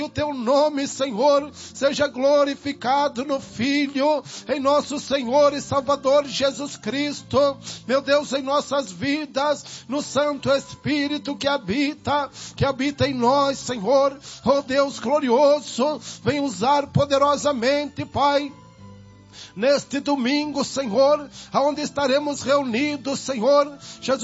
o teu nome, Senhor, seja glorificado no Filho, em nosso Senhor e Salvador Jesus Cristo, meu Deus, em nossas vidas, no Santo Espírito que habita em nós, Senhor, oh Deus glorioso, vem usar poderosamente, Pai, neste domingo, Senhor, aonde estaremos reunidos, Senhor, Jesus,